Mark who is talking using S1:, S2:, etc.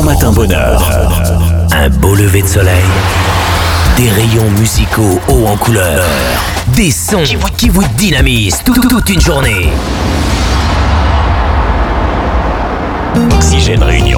S1: Matin Bonheur. Un beau lever de soleil, des rayons musicaux hauts en couleur, des sons qui vous dynamisent toute une journée. Oxygène Réunion.